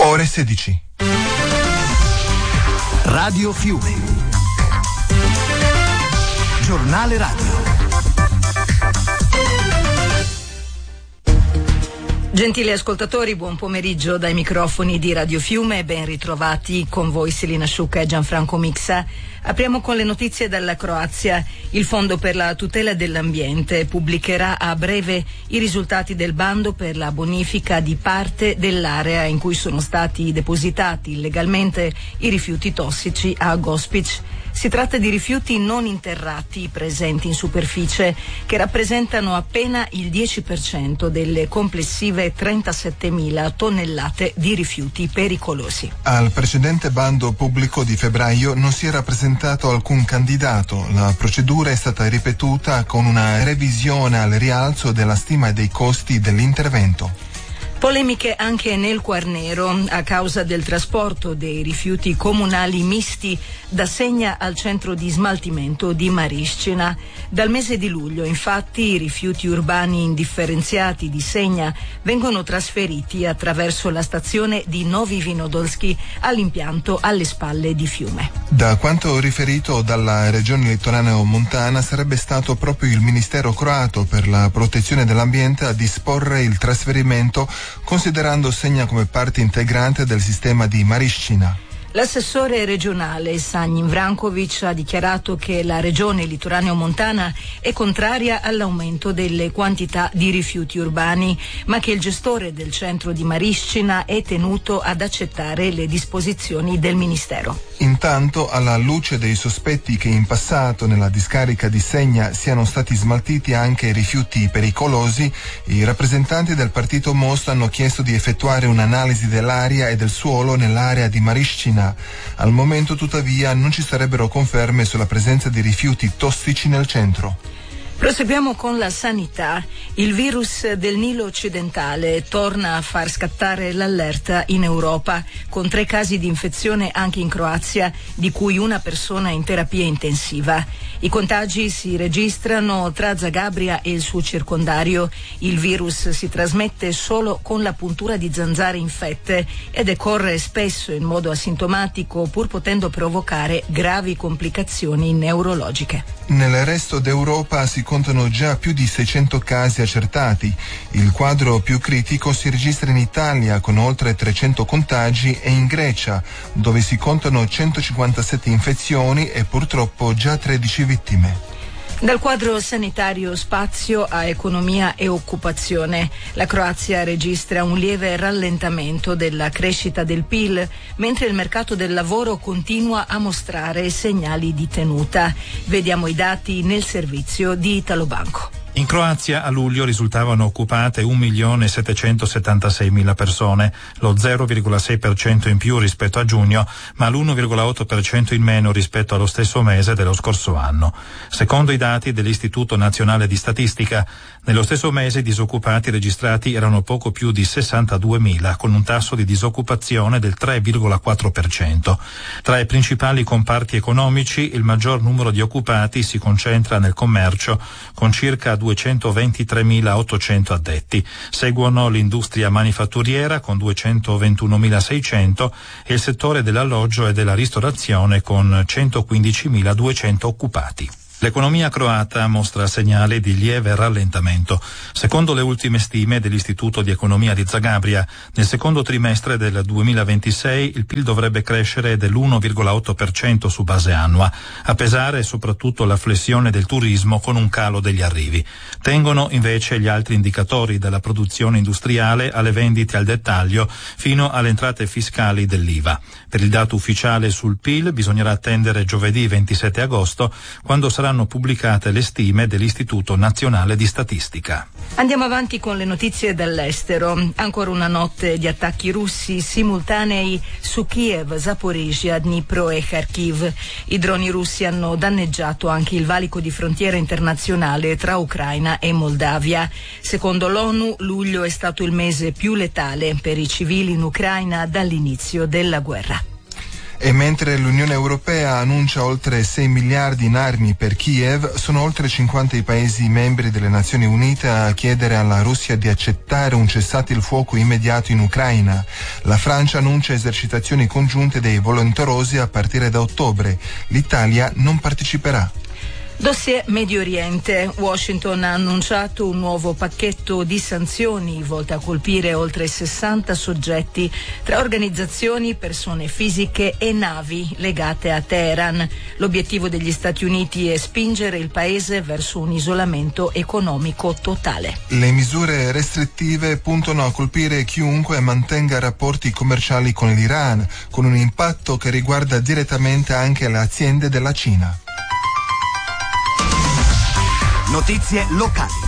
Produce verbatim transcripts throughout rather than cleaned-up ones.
Ore sedici. Radio Fiume. Giornale radio. Gentili ascoltatori, buon pomeriggio dai microfoni di Radio Fiume, ben ritrovati con voi Selina Sciucca e Gianfranco Mixa. Apriamo con le notizie dalla Croazia. Il Fondo per la tutela dell'ambiente pubblicherà a breve i risultati del bando per la bonifica di parte dell'area in cui sono stati depositati illegalmente i rifiuti tossici a Gospić. Si tratta di rifiuti non interrati presenti in superficie che rappresentano appena il dieci per cento delle complessive trentasettemila tonnellate di rifiuti pericolosi. Al precedente bando pubblico di febbraio non si era presentato alcun candidato. La procedura è stata ripetuta con una revisione al rialzo della stima dei costi dell'intervento. Polemiche anche nel Quarnero a causa del trasporto dei rifiuti comunali misti da Segna al centro di smaltimento di Marišćina. Dal mese di luglio, infatti, i rifiuti urbani indifferenziati di Segna vengono trasferiti attraverso la stazione di Novi Vinodolski all'impianto alle spalle di Fiume. Da quanto riferito dalla regione litoraneo-montana, sarebbe stato proprio il Ministero croato per la protezione dell'ambiente a disporre il trasferimento, considerando Segna come parte integrante del sistema di Marišćina. L'assessore regionale Sanjin Vranković ha dichiarato che la regione litoraneo-montana è contraria all'aumento delle quantità di rifiuti urbani, ma che il gestore del centro di Marišćina è tenuto ad accettare le disposizioni del Ministero. Intanto, alla luce dei sospetti che in passato nella discarica di Segna siano stati smaltiti anche rifiuti pericolosi, i rappresentanti del partito Most hanno chiesto di effettuare un'analisi dell'aria e del suolo nell'area di Marišćina. Al momento, tuttavia, non ci sarebbero conferme sulla presenza di rifiuti tossici nel centro. Proseguiamo con la sanità. Il virus del Nilo occidentale torna a far scattare l'allerta in Europa, con tre casi di infezione anche in Croazia, di cui una persona in terapia intensiva. I contagi si registrano tra Zagabria e il suo circondario. Il virus si trasmette solo con la puntura di zanzare infette e decorre spesso in modo asintomatico, pur potendo provocare gravi complicazioni neurologiche. Nel resto d'Europa si contano già più di seicento casi accertati. Il quadro più critico si registra in Italia con oltre trecento contagi e in Grecia, dove si contano centocinquantasette infezioni e purtroppo già tredici vittime. Dal quadro sanitario spazio a economia e occupazione. La Croazia registra un lieve rallentamento della crescita del P I L, mentre il mercato del lavoro continua a mostrare segnali di tenuta. Vediamo i dati nel servizio di Italobanco. In Croazia a luglio risultavano occupate un milione settecentosettantaseimila persone, lo zero virgola sei per cento in più rispetto a giugno, ma l'uno virgola otto per cento in meno rispetto allo stesso mese dello scorso anno. Secondo i dati dell'Istituto Nazionale di Statistica, nello stesso mese i disoccupati registrati erano poco più di sessantaduemila, con un tasso di disoccupazione del tre virgola quattro per cento. Tra i principali comparti economici, il maggior numero di occupati si concentra nel commercio, con circa duecentoventitremilaottocento addetti. Seguono l'industria manifatturiera con duecentoventunomilaseicento e il settore dell'alloggio e della ristorazione con centoquindicimiladuecento occupati. L'economia croata mostra segnali di lieve rallentamento. Secondo le ultime stime dell'Istituto di Economia di Zagabria, nel secondo trimestre del duemilaventisei il P I L dovrebbe crescere dell'uno virgola otto per cento su base annua, a pesare soprattutto la flessione del turismo con un calo degli arrivi. Tengono invece gli altri indicatori, dalla produzione industriale alle vendite al dettaglio fino alle entrate fiscali dell'I V A. Per il dato ufficiale sul P I L bisognerà attendere giovedì ventisette agosto, quando saranno pubblicate le stime dell'Istituto Nazionale di Statistica. Andiamo avanti con le notizie dall'estero. Ancora una notte di attacchi russi simultanei su Kiev, Zaporizhia, Dnipro e Kharkiv. I droni russi hanno danneggiato anche il valico di frontiera internazionale tra Ucraina e Moldavia. Secondo l'ONU, luglio è stato il mese più letale per i civili in Ucraina dall'inizio della guerra. E mentre l'Unione Europea annuncia oltre sei miliardi in armi per Kiev, sono oltre cinquanta i paesi membri delle Nazioni Unite a chiedere alla Russia di accettare un cessate il fuoco immediato in Ucraina. La Francia annuncia esercitazioni congiunte dei volenterosi a partire da ottobre. L'Italia non parteciperà. Dossier Medio Oriente. Washington ha annunciato un nuovo pacchetto di sanzioni volte a colpire oltre sessanta soggetti tra organizzazioni, persone fisiche e navi legate a Teheran. L'obiettivo degli Stati Uniti è spingere il paese verso un isolamento economico totale. Le misure restrittive puntano a colpire chiunque mantenga rapporti commerciali con l'Iran, con un impatto che riguarda direttamente anche le aziende della Cina. Notizie locali.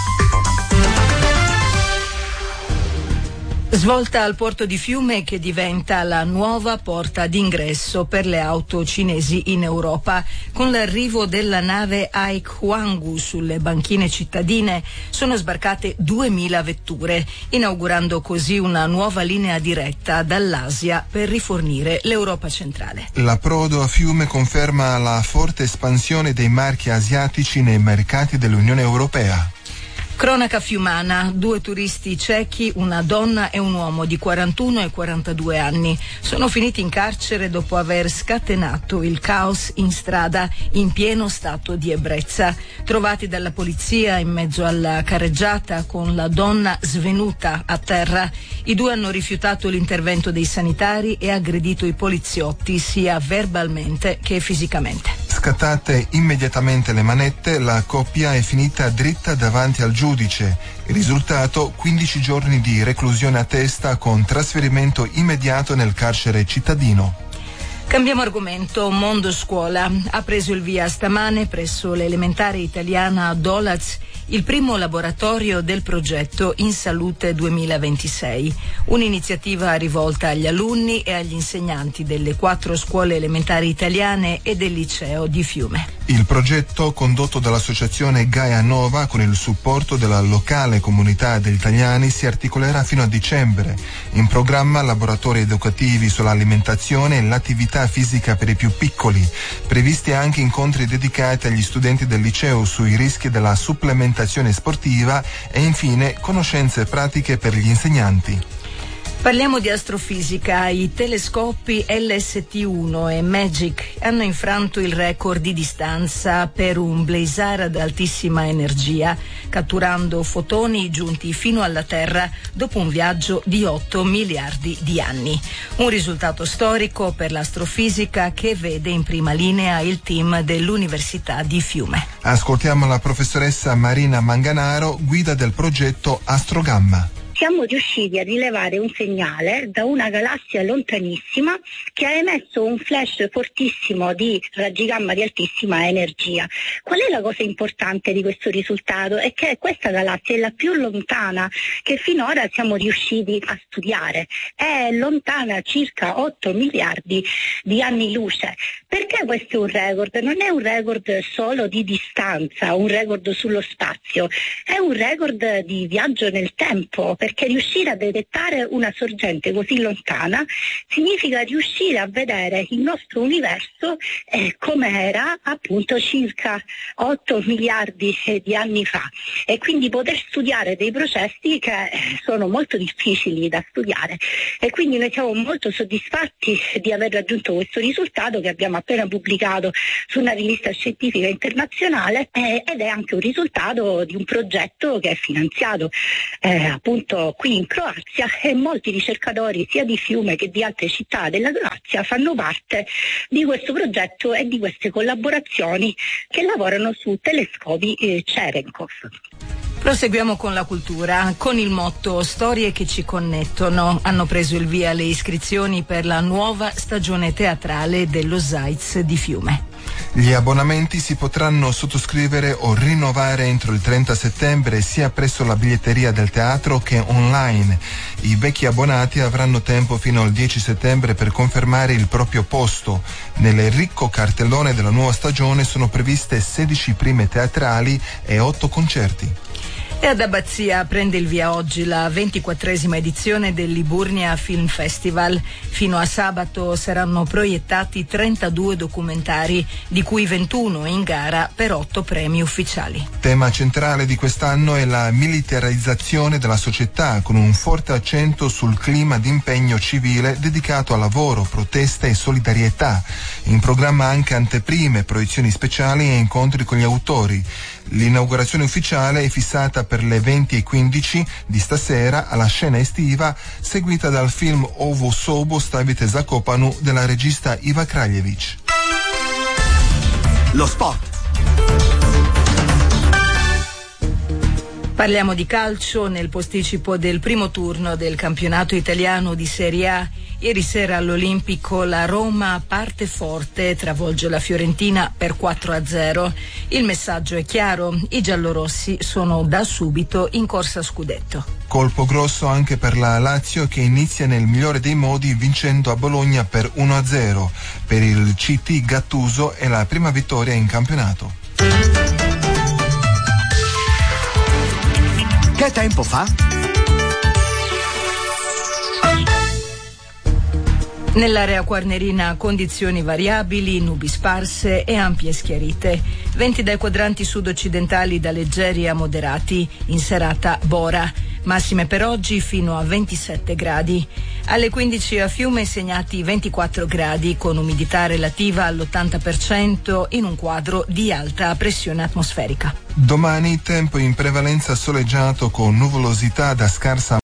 Svolta al porto di Fiume, che diventa la nuova porta d'ingresso per le auto cinesi in Europa. Con l'arrivo della nave Aik Huanggu sulle banchine cittadine sono sbarcate duemila vetture, inaugurando così una nuova linea diretta dall'Asia per rifornire l'Europa centrale. L'approdo a Fiume conferma la forte espansione dei marchi asiatici nei mercati dell'Unione Europea. Cronaca fiumana, due turisti cechi, una donna e un uomo di quarantuno e quarantadue anni sono finiti in carcere dopo aver scatenato il caos in strada in pieno stato di ebbrezza. Trovati dalla polizia in mezzo alla carreggiata con la donna svenuta a terra, i due hanno rifiutato l'intervento dei sanitari e aggredito i poliziotti sia verbalmente che fisicamente. Scattate immediatamente le manette, la coppia è finita dritta davanti al giudice. Il risultato: quindici giorni di reclusione a testa con trasferimento immediato nel carcere cittadino. Cambiamo argomento. Mondo Scuola. Ha preso il via stamane presso l'elementare italiana Dolaz il primo laboratorio del progetto In Salute duemilaventisei, un'iniziativa rivolta agli alunni e agli insegnanti delle quattro scuole elementari italiane e del liceo di Fiume. Il progetto, condotto dall'associazione Gaia Nova con il supporto della locale comunità degli italiani, si articolerà fino a dicembre. In programma laboratori educativi sull'alimentazione e l'attività fisica per i più piccoli, previsti anche incontri dedicati agli studenti del liceo sui rischi della supplementazione sportiva e infine conoscenze pratiche per gli insegnanti. Parliamo di astrofisica. I telescopi L S T uno e MAGIC hanno infranto il record di distanza per un blazar ad altissima energia, catturando fotoni giunti fino alla Terra dopo un viaggio di otto miliardi di anni. Un risultato storico per l'astrofisica che vede in prima linea il team dell'Università di Fiume. Ascoltiamo la professoressa Marina Manganaro, guida del progetto Astrogamma. Siamo riusciti a rilevare un segnale da una galassia lontanissima che ha emesso un flash fortissimo di raggi gamma di altissima energia. Qual è la cosa importante di questo risultato? È che questa galassia è la più lontana che finora siamo riusciti a studiare. È lontana circa otto miliardi di anni luce. Perché questo è un record? Non è un record solo di distanza, un record sullo spazio, è un record di viaggio nel tempo, perché riuscire a detettare una sorgente così lontana significa riuscire a vedere il nostro universo eh, come era appunto circa otto miliardi di anni fa, e quindi poter studiare dei processi che sono molto difficili da studiare, e quindi noi siamo molto soddisfatti di aver raggiunto questo risultato che abbiamo appena pubblicato su una rivista scientifica internazionale, eh, ed è anche un risultato di un progetto che è finanziato eh, appunto qui in Croazia, e molti ricercatori sia di Fiume che di altre città della Croazia fanno parte di questo progetto e di queste collaborazioni che lavorano su telescopi eh, Cherenkov. Proseguiamo con la cultura. Con il motto Storie che ci connettono hanno preso il via le iscrizioni per la nuova stagione teatrale dello Zaiz di Fiume. Gli abbonamenti si potranno sottoscrivere o rinnovare entro il trenta settembre sia presso la biglietteria del teatro che online. I vecchi abbonati avranno tempo fino al dieci settembre per confermare il proprio posto. Nel ricco cartellone della nuova stagione sono previste sedici prime teatrali e otto concerti. E ad Abbazia prende il via oggi la ventiquattresima edizione del Liburnia Film Festival. Fino a sabato saranno proiettati trentadue documentari, di cui ventuno in gara per otto premi ufficiali. Tema centrale di quest'anno è la militarizzazione della società, con un forte accento sul clima di impegno civile dedicato a lavoro, protesta e solidarietà. In programma anche anteprime, proiezioni speciali e incontri con gli autori. L'inaugurazione ufficiale è fissata per le venti e quindici di stasera alla scena estiva, seguita dal film Ovo Sobo stavite Zakopanu della regista Iva Kraljevic. Lo sport. Parliamo di calcio nel posticipo del primo turno del campionato italiano di Serie A. Ieri sera all'Olimpico la Roma parte forte, travolge la Fiorentina per quattro a zero. Il messaggio è chiaro, i giallorossi sono da subito in corsa scudetto. Colpo grosso anche per la Lazio, che inizia nel migliore dei modi vincendo a Bologna per uno a zero. Per il C T Gattuso è la prima vittoria in campionato. Che tempo fa? Nell'area quarnerina condizioni variabili, nubi sparse e ampie schiarite. Venti dai quadranti sud-occidentali da leggeri a moderati. In serata Bora. Massime per oggi fino a ventisette gradi. Alle quindici a Fiume segnati ventiquattro gradi con umidità relativa all'ottanta per cento in un quadro di alta pressione atmosferica. Domani tempo in prevalenza soleggiato con nuvolosità da scarsa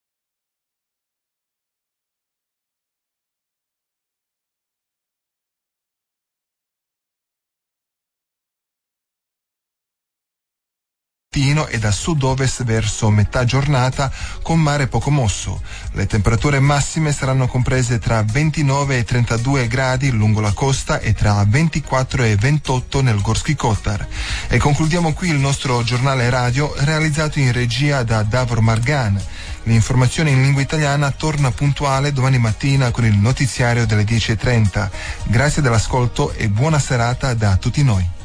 e da sud-ovest verso metà giornata con mare poco mosso. Le temperature massime saranno comprese tra ventinove e trentadue gradi lungo la costa e tra ventiquattro e ventotto nel Gorski Kotar. E concludiamo qui il nostro giornale radio realizzato in regia da Davor Margan. L'informazione in lingua italiana torna puntuale domani mattina con il notiziario delle dieci e trenta. Grazie dell'ascolto e buona serata da tutti noi.